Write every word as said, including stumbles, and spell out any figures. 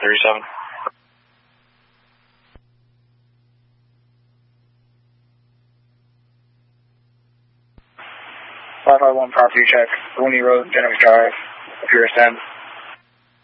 thirty-seven. five five one property check, Rooney Road, Genevieve Drive, Pure ten.